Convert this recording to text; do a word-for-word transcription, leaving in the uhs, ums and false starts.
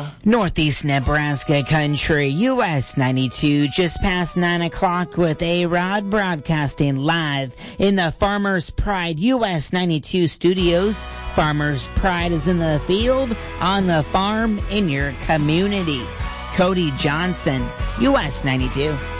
Northeast Nebraska country, U S ninety-two, just past nine o'clock with A-Rod broadcasting live in the Farmers Pride U S ninety-two studios. Farmers Pride is in the field, on the farm, in your community. Cody Johnson, U S ninety-two.